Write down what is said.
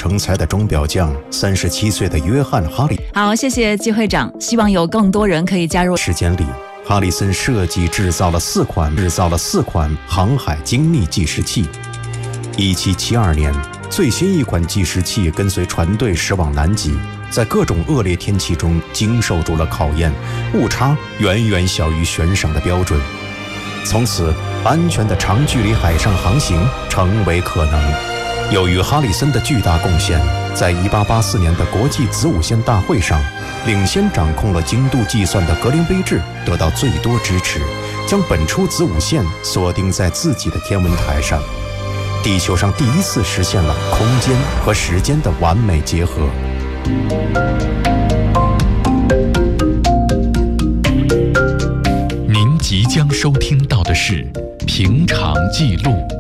成才的钟表匠，37岁的约翰·哈里。 好，谢谢季会长，希望有更多人可以加入。 时间里，哈里森设计制造了4款航海精密计时器。1772年，最新一款计时器跟随船队驶往南极，在各种恶劣天气中经受住了考验，误差远远小于悬赏的标准。从此，安全的长距离海上航行成为可能。由于哈里森的巨大贡献，在1884年的国际子午线大会上，领先掌控了精度计算的格林威治得到最多支持，将本初子午线锁定在自己的天文台上。地球上第一次实现了空间和时间的完美结合。 您即将收听到的是《平常记录》。